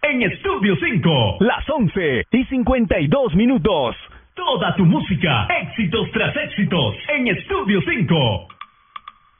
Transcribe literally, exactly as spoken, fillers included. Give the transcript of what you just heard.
en Estudio cinco. Las once y cincuenta y dos minutos. Toda tu música, éxitos tras éxitos, en Estudio cinco.